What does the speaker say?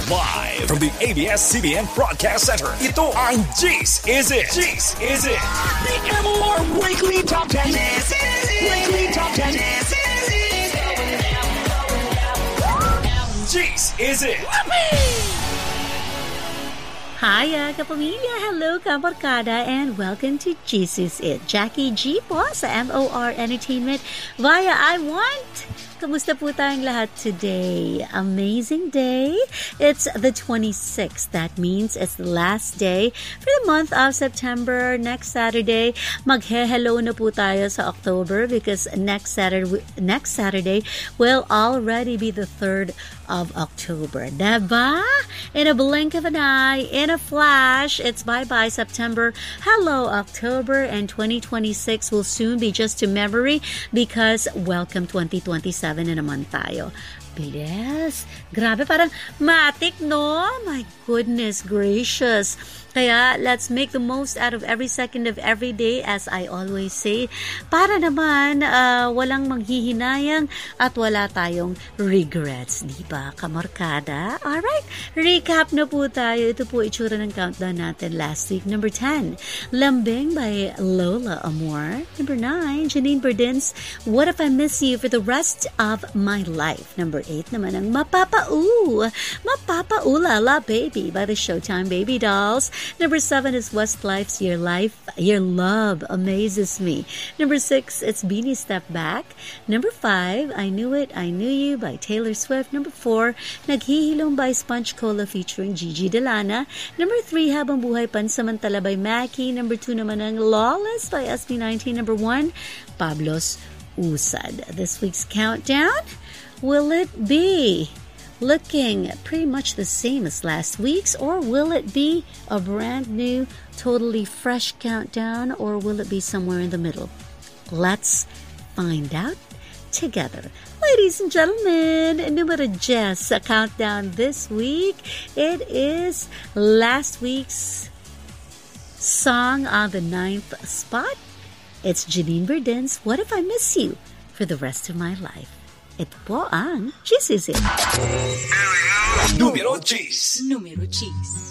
Live from the ABS-CBN Broadcast Center, ito ang G's Is It? G's Is It? The MOR Weekly Top 10. Weekly Top 10. G's Is It? Hi, kapamilya! Hello, kabarkada! And welcome to Jesus It. Jackie G po sa MOR Entertainment via I Want. Kamusta po tayong lahat today? Amazing day. It's the 26th. That means it's the last day for the month of September. Next Saturday, mag-hello na po tayo sa October because next Saturday will already be the 3rd of October. Diba? In a blink of an eye, in a flash, it's bye-bye September. Hello October, and 2026 will soon be just a memory because welcome 2027 na naman tayo. Bilis. Grabe, parang matik, no? My goodness gracious. Kaya, let's make the most out of every second of every day, as I always say, para naman walang manghihinayang at wala tayong regrets, di ba, kamarkada? Alright, recap na po tayo. Ito po itsura ng countdown natin last week. Number 10, Lambing by Lola Amor. Number 9, Janine Burdens, What If I Miss You for the Rest of My Life. Number 8 naman ang Mapapa-Ooh-La-La Baby by the Showtime Baby Dolls. Number 7 is Westlife's Your Love Amazes Me. Number 6, it's Beanie Step Back. Number 5, I Knew It, I Knew You by Taylor Swift. Number 4, Naghihilom by Sponge Cola featuring Gigi Delana. Number 3, Habang Buhay Pansamantala by Mackie. Number 2 naman ang Lawless by SB19. Number 1, Pablo's Usad. This week's countdown, will it be looking pretty much the same as last week's, or will it be a brand new, totally fresh countdown, or will it be somewhere in the middle? Let's find out together. Ladies and gentlemen, numero 10 sa countdown this week. It is last week's song on the 9th spot. It's Janine Burdens, What If I Miss You for the Rest of My Life. Ito po ang Jesus It. Numero 10. Número 10.